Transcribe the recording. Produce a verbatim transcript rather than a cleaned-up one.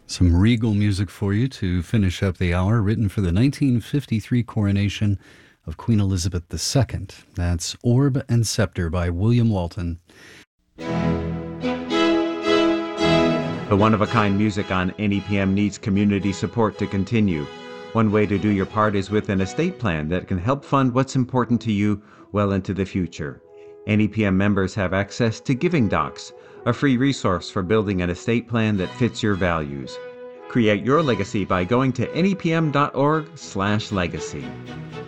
Some regal music for you to finish up the hour, written for the nineteen fifty-three coronation of Queen Elizabeth the Second. That's Orb and Scepter by William Walton. The one-of-a-kind music on N E P M needs community support to continue. One way to do your part is with an estate plan that can help fund what's important to you well into the future. N E P M members have access to Giving Docs, a free resource for building an estate plan that fits your values. Create your legacy by going to N E P M dot org slash legacy.